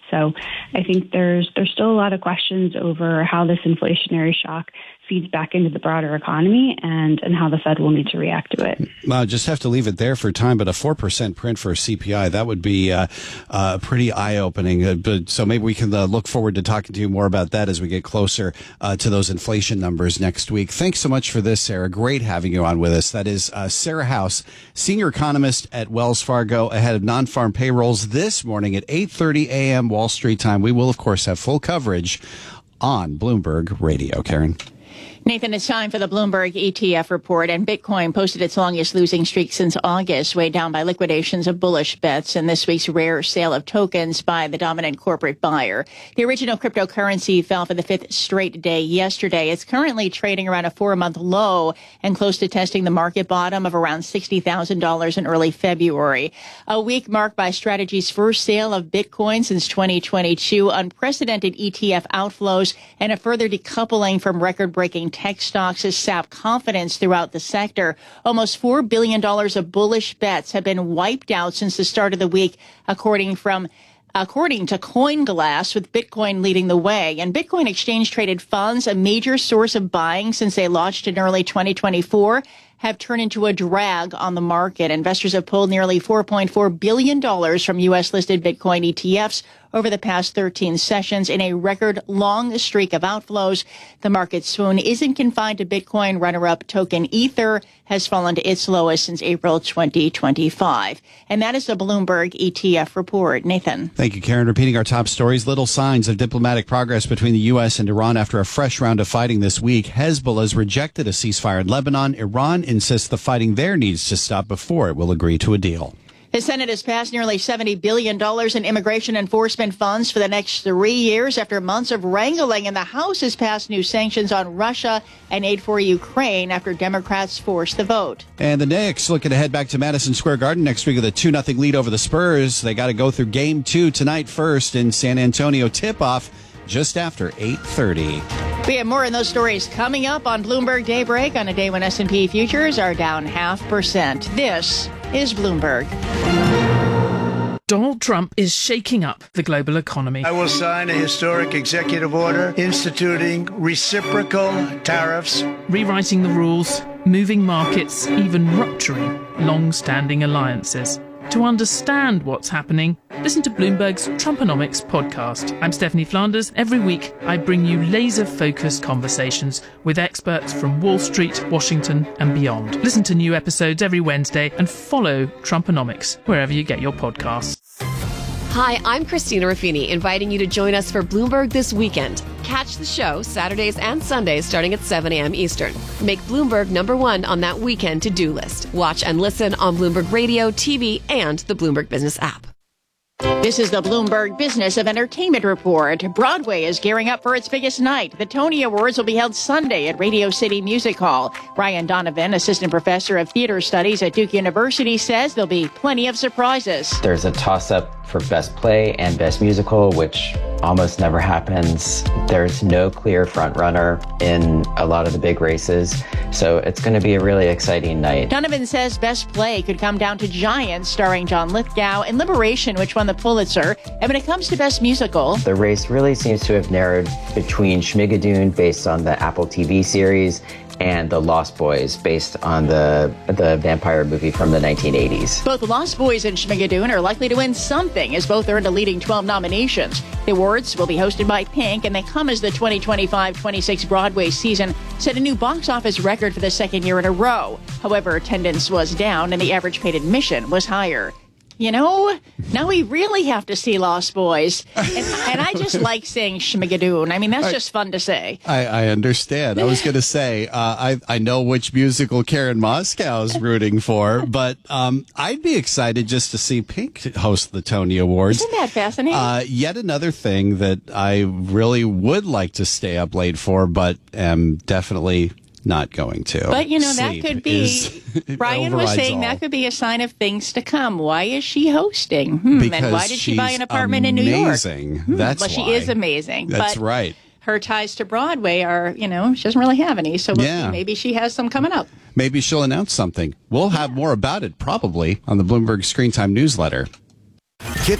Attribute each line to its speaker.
Speaker 1: So I think there's still a lot of questions over how this inflationary shock feeds back into the broader economy and how the Fed will need to react to it.
Speaker 2: Well, just have to leave it there for time, but a 4% print for CPI, that would be pretty eye-opening. So maybe we can look forward to talking to you more about that as we get closer to those inflation numbers next week. Thanks so much for this, Sarah. Great having you on with us. That is Sarah House, senior economist at Wells Fargo, ahead of non-farm payrolls this morning at 8:30 a.m. Wall Street time. We will, of course, have full coverage on Bloomberg Radio. Karen.
Speaker 3: Nathan, it's time for the Bloomberg ETF report, and Bitcoin posted its longest losing streak since August, weighed down by liquidations of bullish bets and this week's rare sale of tokens by the dominant corporate buyer. The original cryptocurrency fell for the fifth straight day yesterday. It's currently trading around a 4-month low and close to testing the market bottom of around $60,000 in early February. A week marked by Strategy's first sale of Bitcoin since 2022, unprecedented ETF outflows, and a further decoupling from record-breaking tech stocks has sapped confidence throughout the sector. Almost $4 billion of bullish bets have been wiped out since the start of the week, according to CoinGlass, with Bitcoin leading the way. And Bitcoin exchange-traded funds, a major source of buying since they launched in early 2024, have turned into a drag on the market. Investors have pulled nearly $4.4 billion from U.S.-listed Bitcoin ETFs over the past 13 sessions in a record-long streak of outflows. The market swoon isn't confined to Bitcoin. Runner-up token Ether has fallen to its lowest since April 2025. And that is the Bloomberg ETF report. Nathan.
Speaker 2: Thank you, Karen. Repeating our top stories, little signs of diplomatic progress between the U.S. and Iran after a fresh round of fighting this week. Hezbollah has rejected a ceasefire in Lebanon. Iran insists the fighting there needs to stop before it will agree to a deal.
Speaker 3: The Senate has passed nearly $70 billion in immigration enforcement funds for the next 3 years after months of wrangling, and the House has passed new sanctions on Russia and aid for Ukraine after Democrats forced the vote.
Speaker 2: And the Knicks looking to head back to Madison Square Garden next week with a 2-0 lead over the Spurs. They got to go through Game 2 tonight first in San Antonio. Tip-off just after 8:30.
Speaker 3: We have more on those stories coming up on Bloomberg Daybreak on a day when S&P futures are down 0.5%. This is Bloomberg.
Speaker 4: Donald Trump is shaking up the global economy.
Speaker 5: I will sign a historic executive order instituting reciprocal tariffs,
Speaker 4: rewriting the rules, moving markets, even rupturing long-standing alliances. To understand what's happening, listen to Bloomberg's Trumponomics podcast. I'm Stephanie Flanders. Every week, I bring you laser-focused conversations with experts from Wall Street, Washington, and beyond. Listen to new episodes every Wednesday and follow Trumponomics wherever you get your podcasts.
Speaker 6: Hi, I'm Christina Ruffini, inviting you to join us for Bloomberg This Weekend. Catch the show Saturdays and Sundays starting at 7 a.m. Eastern. Make Bloomberg #1 on that weekend to-do list. Watch and listen on Bloomberg Radio, TV, and the Bloomberg Business app.
Speaker 3: This is the Bloomberg Business of Entertainment Report. Broadway is gearing up for its biggest night. The Tony Awards will be held Sunday at Radio City Music Hall. Brian Donovan, assistant professor of theater studies at Duke University, says there'll be plenty of surprises.
Speaker 7: There's a toss-up for Best Play and Best Musical, which almost never happens. There's no clear front-runner in a lot of the big races, so it's going to be a really exciting night.
Speaker 3: Donovan says Best Play could come down to Giants, starring John Lithgow, and Liberation, which won the Pulitzer. And when it comes to Best Musical,
Speaker 7: the race really seems to have narrowed between Schmigadoon, based on the Apple TV series, and The Lost Boys, based on the vampire movie from the 1980s.
Speaker 3: Both Lost Boys and Schmigadoon are likely to win something, as both earned a leading 12 nominations. The awards will be hosted by Pink, and they come as the 2025-26 Broadway season set a new box office record for the second year in a row. However, attendance was down, and the average paid admission was higher. You know, now we really have to see Lost Boys. And I just like saying Schmigadoon. I mean, that's just fun to say.
Speaker 2: I understand. I was going to say, I know which musical Karen Moskow's rooting for, but I'd be excited just to see Pink host the Tony Awards.
Speaker 3: Isn't that fascinating?
Speaker 2: Yet another thing that I really would like to stay up late for, but am definitely not going to.
Speaker 3: But, you know, that could be, Brian was saying that could be a sign of things to come. Why is she hosting? And why did she buy an apartment in New York?
Speaker 2: Amazing. That's
Speaker 3: well, she is amazing.
Speaker 2: That's
Speaker 3: but
Speaker 2: right.
Speaker 3: Her ties to Broadway are, you know, she doesn't really have any. So we'll see. Maybe she has some coming up.
Speaker 2: Maybe she'll announce something. We'll have more about it probably on the Bloomberg Screen Time newsletter.
Speaker 8: Get